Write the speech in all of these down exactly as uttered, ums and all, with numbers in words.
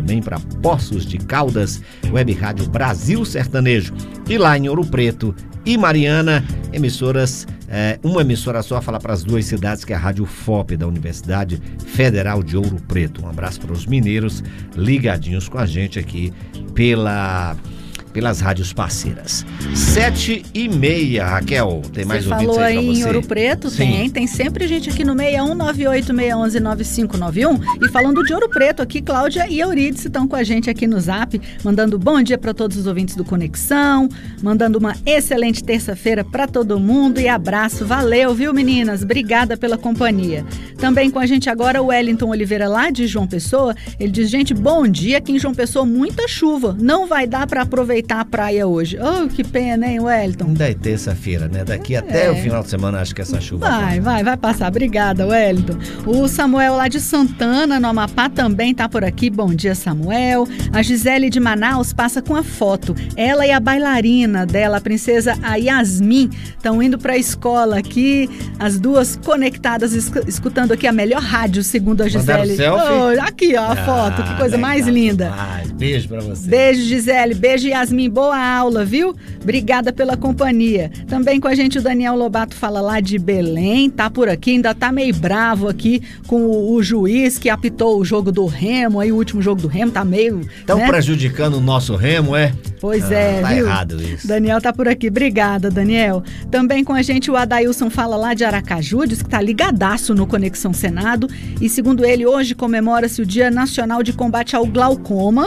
também para Poços de Caldas, Web Rádio Brasil Sertanejo. E lá em Ouro Preto e Mariana, emissoras, é, uma emissora só fala para as duas cidades, que é a Rádio F O P da Universidade Federal de Ouro Preto. Um abraço para os mineiros ligadinhos com a gente aqui pela... pelas rádios parceiras. Sete e meia, Raquel. Tem mais ouvintes aí pra você? Você falou aí em Ouro Preto? Sim. Tem. Tem sempre gente aqui no seis um nove oito seis um um nove cinco nove um. E falando de Ouro Preto aqui, Cláudia e Eurídice estão com a gente aqui no Zap, mandando bom dia para todos os ouvintes do Conexão, mandando uma excelente terça-feira para todo mundo e abraço. Valeu, viu, meninas? Obrigada pela companhia. Também com a gente agora o Wellington Oliveira, lá de João Pessoa. Ele diz, gente, bom dia. Aqui em João Pessoa, muita chuva. Não vai dar para aproveitar a praia hoje. Oh, que pena, hein, Wellington? Ainda é terça-feira, né? Daqui até É. o final de semana, acho que essa chuva Vai, vai, vai passar. Obrigada, Wellington. O Samuel lá de Santana, no Amapá, também tá por aqui. Bom dia, Samuel. A Gisele de Manaus passa com a foto. Ela e a bailarina dela, a princesa a Yasmin, estão indo pra escola aqui, as duas conectadas, esc- escutando aqui a melhor rádio, segundo a Mandaram Gisele. selfie? Oh, aqui, ó, a Ah, foto. Que coisa legal mais linda. demais. Beijo pra você. Beijo, Gisele. Beijo, Yasmin. Boa aula, viu? Obrigada pela companhia. Também com a gente o Daniel Lobato fala lá de Belém. Tá por aqui, ainda tá meio bravo aqui com o, o juiz que apitou o jogo do Remo. Aí o último jogo do Remo tá meio... Estão né? prejudicando o nosso Remo, é? Pois Ah, é, tá viu? errado isso. Daniel tá por aqui. Obrigada, Daniel. Também com a gente o Adailson fala lá de Aracaju, diz que tá ligadaço no Conexão Senado. E segundo ele, hoje comemora-se o Dia Nacional de Combate ao Glaucoma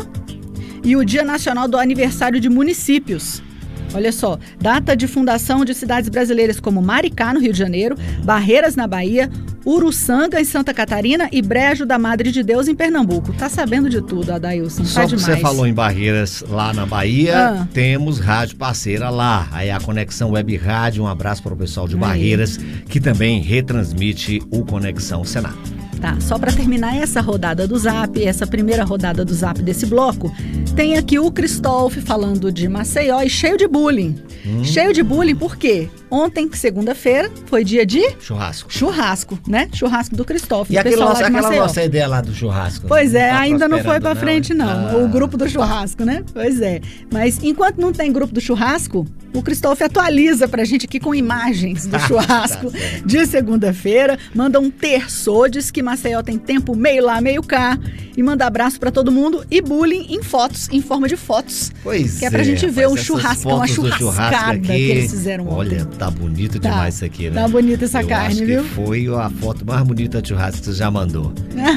e o Dia Nacional do Aniversário de Municípios. Olha só, data de fundação de cidades brasileiras como Maricá, no Rio de Janeiro, Barreiras, na Bahia, Uruçanga, em Santa Catarina e Brejo da Madre de Deus, em Pernambuco. Tá sabendo de tudo, Adailson, Só tá que demais. você falou em Barreiras lá na Bahia, Ah. temos rádio parceira lá. Aí a Conexão Web Rádio, um abraço para o pessoal de Aí. Barreiras, que também retransmite o Conexão Senado. Tá, só para terminar essa rodada do Zap, essa primeira rodada do Zap desse bloco, tem aqui o Cristóvão falando de Maceió e cheio de bullying. Hum. Cheio de bullying por quê? Ontem, segunda-feira, foi dia de Churrasco. churrasco, né? Churrasco do Cristóvão. E aquele pessoal nossa, lá de aquela Maceió. nossa ideia lá do churrasco? Pois é, tá ainda não foi prosperando, pra frente, não. Ah. O grupo do churrasco, né? Pois é. Mas enquanto não tem grupo do churrasco, o Cristóvão atualiza pra gente aqui com imagens do churrasco Tá certo. de segunda-feira. Manda um terço, diz que Maceió tem tempo meio lá, meio cá. E manda abraço pra todo mundo e bullying em fotos, em forma de fotos. Pois Que é pra gente ver rapaz, o essas churrascão, a fotos do churrasco churrascada aqui, que eles fizeram olha, ontem. tá bonito Tá, demais isso aqui, né? tá bonita essa Eu carne, acho viu? que foi a foto mais bonita de churrasco que você já mandou.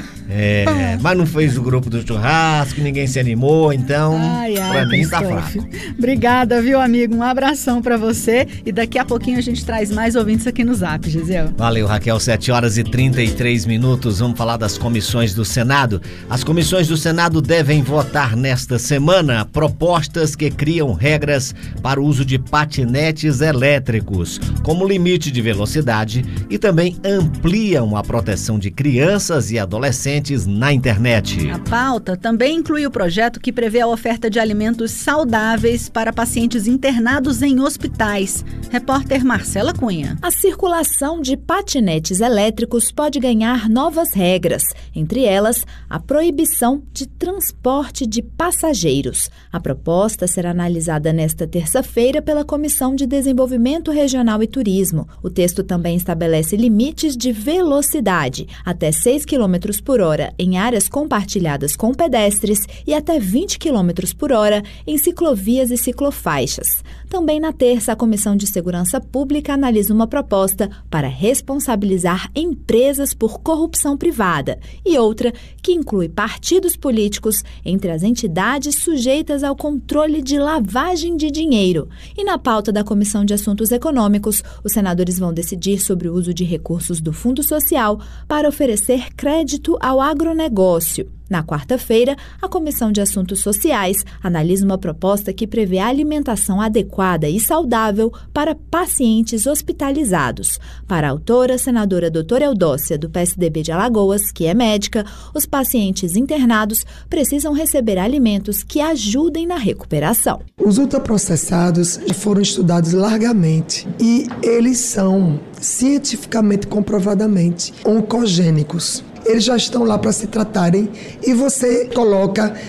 É, mas não fez o grupo do churrasco, ninguém se animou, então Ai, ai, pra mim tá Cristóvão. fraco. Obrigada, viu, amigo? Um abração pra você. E daqui a pouquinho a gente traz mais ouvintes aqui no Zap, Gisele. Valeu, Raquel. sete horas e trinta e três minutos. Vamos falar das comissões do Senado. As comissões do Senado devem votar nesta semana propostas que criam regras para o uso de patinetes elétricos, como limite de velocidade, e também ampliam a proteção de crianças e adolescentes na internet. A pauta também inclui o projeto que prevê a oferta de alimentos saudáveis para pacientes internados em hospitais. Repórter Marcela Cunha. A circulação de patinetes elétricos pode ganhar novas regras, entre elas a proibição de transporte de passageiros. A proposta será analisada nesta terça-feira pela Comissão de Desenvolvimento Regional e Turismo. O texto também estabelece limites de velocidade, até seis quilômetros por hora em áreas compartilhadas com pedestres e até vinte quilômetros por hora em ciclovias e ciclofaixas. Também na terça, a Comissão de Segurança Pública analisa uma proposta para responsabilizar empresas por corrupção privada e outra que inclui partidos políticos entre as entidades sujeitas ao controle de lavagem de dinheiro. E na pauta da Comissão de Assuntos Econômicos, os senadores vão decidir sobre o uso de recursos do Fundo Social para oferecer crédito ao agronegócio. Na quarta-feira, a Comissão de Assuntos Sociais analisa uma proposta que prevê a alimentação adequada e saudável para pacientes hospitalizados. Para a autora, senadora doutora Eudócia, do P S D B de Alagoas, que é médica, os pacientes internados precisam receber alimentos que ajudem na recuperação. Os ultraprocessados foram estudados largamente e eles são cientificamente comprovadamente oncogênicos. Eles já estão lá para se tratarem e você coloca